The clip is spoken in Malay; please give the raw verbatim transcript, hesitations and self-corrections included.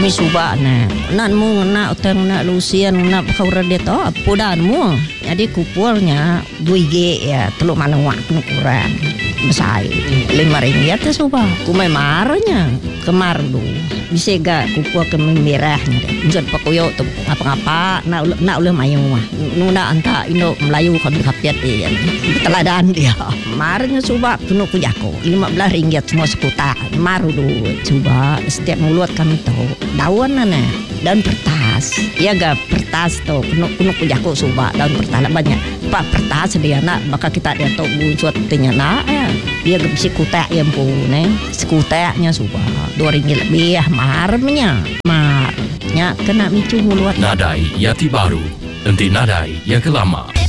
kami subak na nak mu nak utang nak lusian nak kau rada to pudan mu jadi kupulnya dua g ya teluk malawak kena kurang besar lima ringgit tu subak kumai marnya kemar dulu bisa gak kupul ke merahnya jod pakoyo tu apa-apa nak nak uleh mayu mah nuna anta Indo Melayu kami kapiat dia teladan dia marnya subak penuh kujako lima belas ringgit semua sekuta maru dulu coba setiap mulut kami tahu daun mana daun pertas ya gak pertas tu penuh penuh kujako subak daun pertas banyak pak pertas dia nak maka kita dia tahu buat tanya nak dia gak bisa kutak yang pun eh sekutaknya subak dua ringgit lebih marnya marnya kena micu mulut Nadai Yati Baru nanti nadai yang kelama.